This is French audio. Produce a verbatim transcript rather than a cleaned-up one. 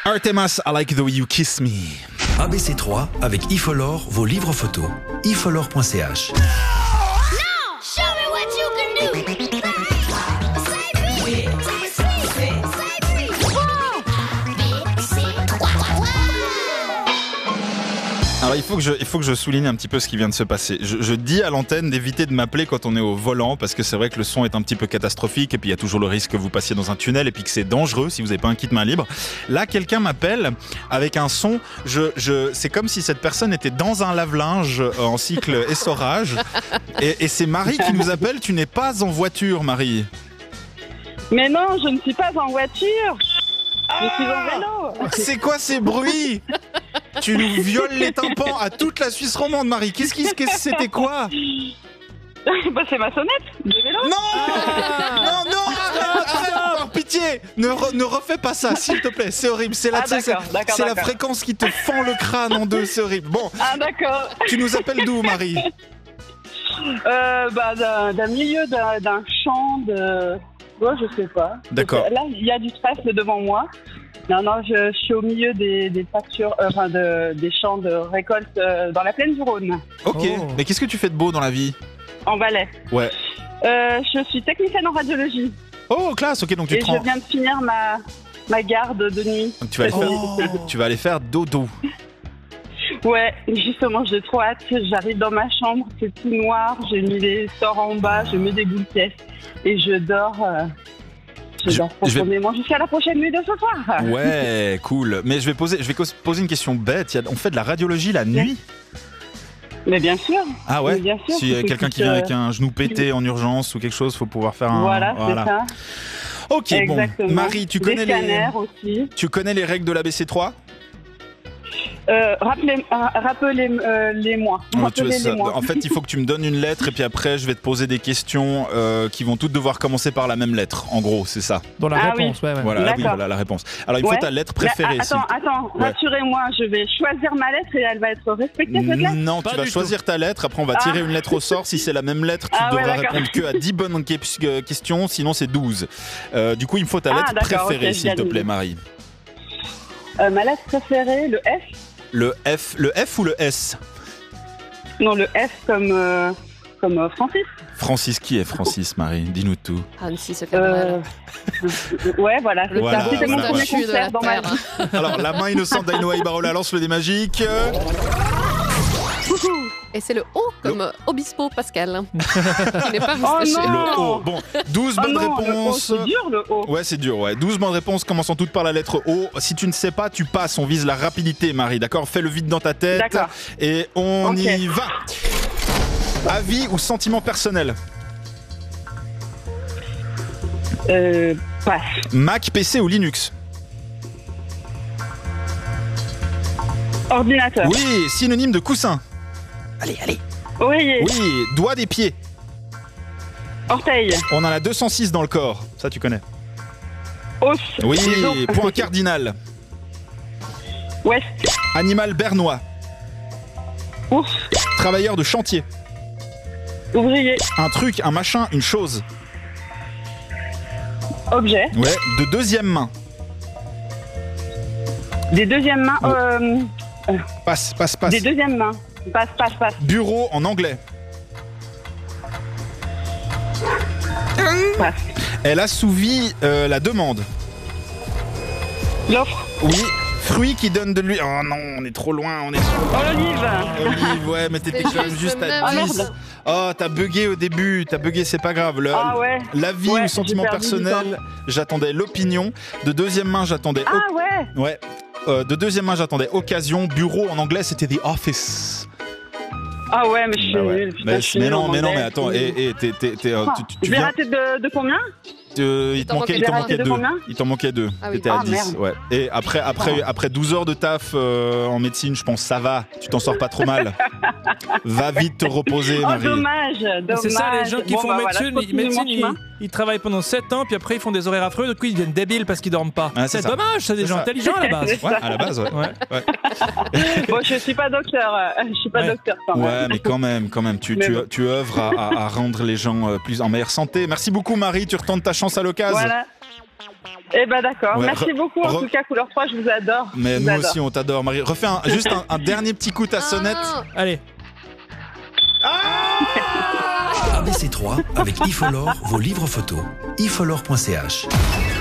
Artemas, I like the way you kiss me. A B C trois avec Ifolor, vos livres photos. ifolor point c h. Alors il faut que je, il faut que je souligne un petit peu ce qui vient de se passer. Je, je dis à l'antenne d'éviter de m'appeler quand on est au volant parce que c'est vrai que le son est un petit peu catastrophique et puis il y a toujours le risque que vous passiez dans un tunnel et puis que c'est dangereux si vous n'avez pas un kit main libre. Là, quelqu'un m'appelle avec un son. Je, je, c'est comme si cette personne était dans un lave-linge en cycle essorage. Et, et c'est Marie qui nous appelle. Tu n'es pas en voiture, Marie. Mais non, je ne suis pas en voiture. Je suis en vélo. C'est quoi ces bruits ? Tu nous violes les tympans à toute la Suisse romande, Marie. Qu'est-ce qui, qu'est-ce, c'était quoi ? Bah, c'est ma sonnette de vélo. Non, ah non, non, arrête, arrête, par pitié, ne, re, ne refais pas ça, s'il te plaît. C'est horrible. C'est la, ah, d'accord, c'est, d'accord, c'est d'accord. la fréquence qui te fend le crâne en deux. C'est horrible. Bon. Ah d'accord. Tu nous appelles d'où, Marie ? euh, Bah, d'un, d'un milieu d'un, d'un champ de. Ouais, je sais pas. D'accord. Là, il y a du trèfle devant moi. Non, non, je, je suis au milieu des, des pâtures, euh, enfin de, des champs de récolte euh, dans la plaine du Rhône. Ok. Oh. Mais qu'est-ce que tu fais de beau dans la vie ? En Valais. Ouais. Euh, je suis technicienne en radiologie. Oh, classe. Ok, donc tu Et te je rends. viens de finir ma, ma garde de nuit. Donc tu vas aller faire. Oh. Tu vas aller faire dodo. Ouais, justement, j'ai trop hâte. J'arrive dans ma chambre, c'est tout noir. J'ai mis les sorts en bas, je mets des boules pièces et je dors. Euh, je, Je- dors je vais- profondément jusqu'à la prochaine nuit de ce soir. Ouais, cool. Mais je vais poser, je vais cause- poser une question bête. Il y a- On fait de la radiologie la nuit ? Mais bien sûr. Ah ouais. Mais bien sûr, S'il y a c'est quelqu'un tout, qui vient euh, avec un genou pété en urgence ou quelque chose, faut pouvoir faire un. Voilà, c'est ça. Ok, Exactement. bon. Marie, tu Des connais les. scanners aussi. Tu connais les règles de l'A B C trois ? Euh, rappelez, euh, rappelez-les-moi. Ouais, tu vois ça. Rappelez-les-moi. En fait, il faut que tu me donnes une lettre et puis après, je vais te poser des questions euh, qui vont toutes devoir commencer par la même lettre. En gros, c'est ça. Dans la Ah réponse, ouais, ouais. Voilà, ah oui, D'accord. voilà la réponse. Alors, il me Ouais. faut ta lettre Mais, préférée. ah, s'il attends, te- attends, Ouais. rassurez-moi, je vais choisir ma lettre et elle va être respectée cette lettre. Non, Pas tu vas du choisir ta lettre. Après, on va Ah. tirer une lettre au sort. Si c'est la même lettre, tu Ah ouais, devras d'accord. répondre que à dix bonnes que- euh, questions. Sinon, c'est douze. Euh, du coup, il me faut ta Ah, lettre d'accord, préférée, ok, s'il te bien plaît, dit. Marie. Euh, ma lettre préférée, le F. Le F, le F ou le S ? Non, le F comme, euh, comme euh, Francis. Francis, qui est Francis, Marie ? Dis-nous tout. Annecy se Cabrel. Euh, ouais, voilà. c'est Voilà, ça. C'était voilà, mon premier voilà. concert dans ma de la vie. Alors, la main innocente d'Aïno Ibarola lance le dé magique. Euh, Et c'est le O comme Obispo Pascal. Qui n'est pas Oh moustaché. non. Le O. Bon, douze Oh bonnes non, le O, réponses. c'est dur, le O. Ouais, c'est dur, ouais. douze bonnes réponses commençant toutes par la lettre O. Si tu ne sais pas, tu passes. On vise la rapidité, Marie, d'accord ? Fais le vide dans ta tête. D'accord. Et on Ok. y va. Avis ou sentiment personnel ? Euh, passe. Mac, P C ou Linux ? Ordinateur. Oui, synonyme de coussin. Allez, allez. Oreiller. Oui, doigt des pieds. Orteil. On en a deux cent six dans le corps. Ça, tu connais. Os. Oui, Les os. point cardinal. Ouest. Animal bernois. Ours. Travailleur de chantier. Ouvrier. Un truc, un machin, une chose. Objet. Ouais, de deuxième main. Des deuxièmes mains. Euh, Passe, passe, passe. des deuxièmes mains. Passe, passe, passe. Bureau en anglais. Passe. Elle assouvit euh, la demande. L'offre. Oui. Fruit qui donne de l'huile. Oh non, on est trop loin, on est trop Oh, l'olive. Olive, ouais, mais t'étais C'est quand même juste juste le à même. dix. Merde. Oh, t'as bugué au début, t'as bugué, c'est pas grave. Le, Ah ouais. L'avis Ouais, ou sentiment j'ai perdu du personnel, j'attendais l'opinion. De deuxième main, j'attendais. Ah ouais. o- Ouais. Euh, de deuxième main, j'attendais occasion. Bureau en anglais, c'était the office. Ah ouais, mais je suis Bah ouais. nulle. Putain, Mais, je suis mais nulle non, en mais non, anglais. mais attends, et, et t'es, t'es, t'es, euh, Ah, tu, tu- je tu vais viens. rater de, de combien Euh, il, te t'en manquait, manquait il t'en deux. manquait De deux. combien Il t'en manquait deux. Ah oui. T'étais à Ah, dix. merde. Ouais. Et après, après, après douze heures de taf euh, en médecine, je pense ça va. Tu t'en sors pas trop mal. Va vite te reposer, Oh, Marie. dommage, dommage. C'est ça, les gens qui Bon, font bah, voilà, médecine, je continue médecine mon ils, chemin. ils travaillent pendant sept ans, puis après ils font des horaires affreux, du coup ils deviennent débiles parce qu'ils dorment pas. Ah, c'est c'est ça. dommage, c'est des C'est gens ça. intelligents à la base. Ouais, à la base, ouais. Ouais. Ouais. Bon, je suis pas docteur. euh, Je suis pas Ouais. docteur quand même. Ouais, mais quand même, quand même, tu, Mais tu, bon. tu œuvres à, à- à rendre les gens euh, plus en meilleure santé. Merci beaucoup, Marie. Tu retentes ta chance à l'occasion. Voilà. Eh ben d'accord. Ouais, Merci re- beaucoup. En re- tout cas, couleur trois, je vous adore. Mais je vous nous adore. aussi, on t'adore, Marie. Refais un- juste un, un dernier petit coup ta sonnette. Ah, Allez. A B C trois avec Ifolore, vos livres photos. ifolore point c h.